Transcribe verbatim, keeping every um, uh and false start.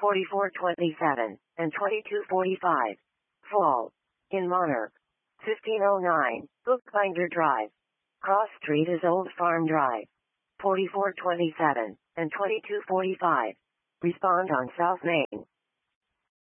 forty-four twenty-seven, and twenty-two forty-five. Fall. In Monarch. fifteen oh nine, Bookbinder Drive. Cross Street is Old Farm Drive. forty-four twenty-seven, and twenty-two forty-five. Respond on South Main.